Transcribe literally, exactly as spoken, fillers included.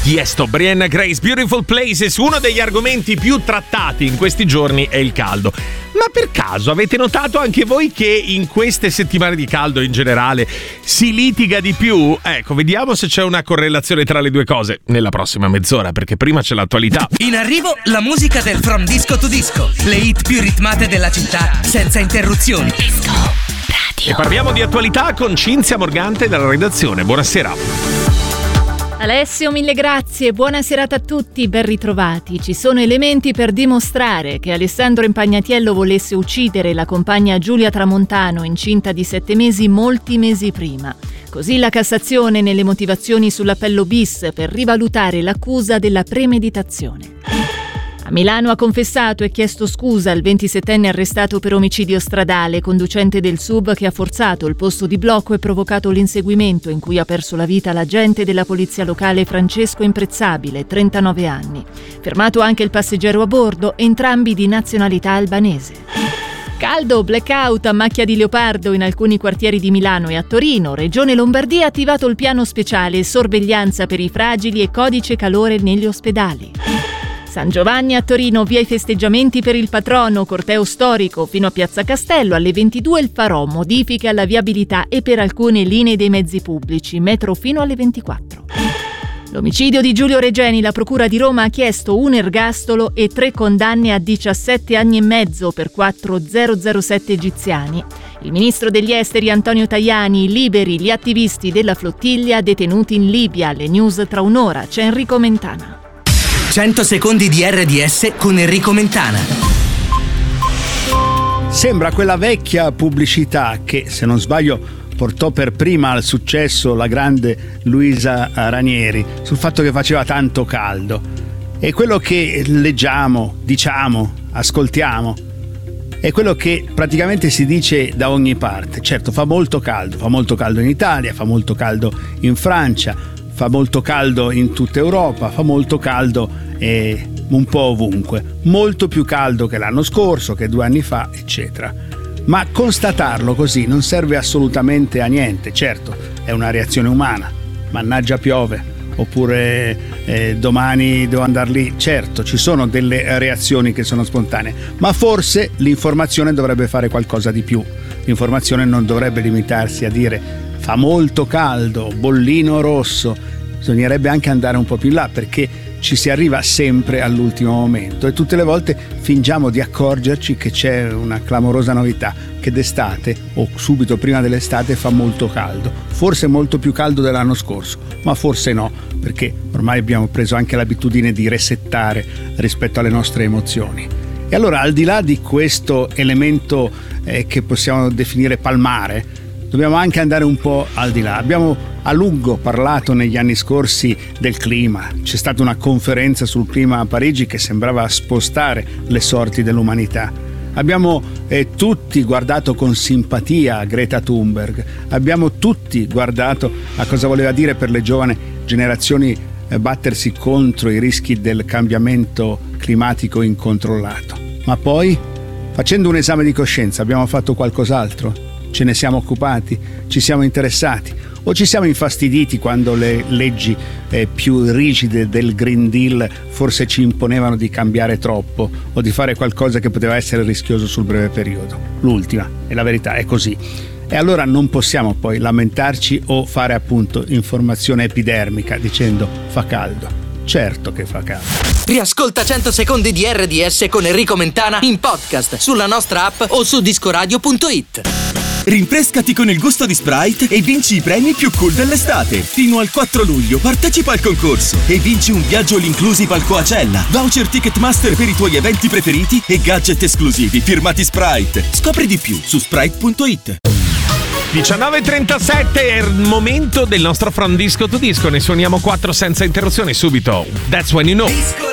Tiesto, Brianna Grace, Beautiful Places. Uno degli argomenti più trattati in questi giorni è il caldo. Ma per caso avete notato anche voi che in queste settimane di caldo in generale si litiga di più? Ecco, vediamo se c'è una correlazione tra le due cose nella prossima mezz'ora, perché prima c'è l'attualità. In arrivo la musica del From Disco to Disco, le hit più ritmate della città senza interruzioni. Disco Radio. E parliamo di attualità con Cinzia Morgante dalla redazione. Buonasera. Alessio, mille grazie, buona serata a tutti, ben ritrovati. Ci sono elementi per dimostrare che Alessandro Impagnatiello volesse uccidere la compagna Giulia Tramontano, incinta di sette mesi molti mesi prima. Così la Cassazione nelle motivazioni sull'appello bis per rivalutare l'accusa della premeditazione. A Milano ha confessato e chiesto scusa il ventisettenne arrestato per omicidio stradale, conducente del sub che ha forzato il posto di blocco e provocato l'inseguimento in cui ha perso la vita l'agente della polizia locale Francesco Imprezzabile, trentanove anni. Fermato anche il passeggero a bordo, entrambi di nazionalità albanese. Caldo, blackout a macchia di leopardo in alcuni quartieri di Milano e a Torino. Regione Lombardia ha attivato il piano speciale sorveglianza per i fragili e codice calore negli ospedali. San Giovanni a Torino, via i festeggiamenti per il patrono, corteo storico fino a Piazza Castello, alle ventidue il Farò, modifiche alla viabilità e per alcune linee dei mezzi pubblici, metro fino alle ventiquattro. L'omicidio di Giulio Regeni, la Procura di Roma ha chiesto un ergastolo e tre condanne a diciassette anni e mezzo per quattro zero zero sette egiziani. Il ministro degli esteri Antonio Tajani, liberi gli attivisti della flottiglia detenuti in Libia. Le news tra un'ora, c'è Enrico Mentana. cento secondi di R D S con Enrico Mentana. Sembra quella vecchia pubblicità che, se non sbaglio, portò per prima al successo la grande Luisa Ranieri sul fatto che faceva tanto caldo. E quello che leggiamo, diciamo, ascoltiamo è quello che praticamente si dice da ogni parte. Certo, fa molto caldo, fa molto caldo in Italia, fa molto caldo in Francia, fa molto caldo in tutta Europa, fa molto caldo eh, un po' ovunque, molto più caldo che l'anno scorso, che due anni fa, eccetera. Ma constatarlo così non serve assolutamente a niente. Certo, è una reazione umana, mannaggia piove, oppure eh, domani devo andare lì. Certo, ci sono delle reazioni che sono spontanee, ma forse l'informazione dovrebbe fare qualcosa di più. L'informazione non dovrebbe limitarsi a dire fa molto caldo, bollino rosso. Bisognerebbe anche andare un po' più in là, perché ci si arriva sempre all'ultimo momento e tutte le volte fingiamo di accorgerci che c'è una clamorosa novità, che d'estate o subito prima dell'estate fa molto caldo, forse molto più caldo dell'anno scorso, ma forse no, perché ormai abbiamo preso anche l'abitudine di resettare rispetto alle nostre emozioni. E allora, al di là di questo elemento eh, che possiamo definire palmare, dobbiamo anche andare un po' al di là. Abbiamo a lungo parlato negli anni scorsi del clima. C'è stata una conferenza sul clima a Parigi che sembrava spostare le sorti dell'umanità. Abbiamo eh, tutti guardato con simpatia a Greta Thunberg. Abbiamo tutti guardato a cosa voleva dire per le giovani generazioni eh, battersi contro i rischi del cambiamento climatico incontrollato. Ma poi, facendo un esame di coscienza, abbiamo fatto qualcos'altro? Ce ne siamo occupati? Ci siamo interessati? O ci siamo infastiditi quando le leggi eh, più rigide del Green Deal forse ci imponevano di cambiare troppo o di fare qualcosa che poteva essere rischioso sul breve periodo? L'ultima, e la verità è così. E allora non possiamo poi lamentarci o fare appunto informazione epidermica dicendo fa caldo. Certo che fa caldo. Riascolta cento secondi di R D S con Enrico Mentana in podcast sulla nostra app o su discoradio punto it. Rinfrescati con il gusto di Sprite e vinci i premi più cool dell'estate. Fino al quattro luglio partecipa al concorso e vinci un viaggio all inclusive al Coachella, voucher Ticketmaster per i tuoi eventi preferiti e gadget esclusivi firmati Sprite. Scopri di più su sprite punto it. diciannove e trentasette è il momento del nostro From Disco to Disco. Ne suoniamo quattro senza interruzioni subito. That's when you know.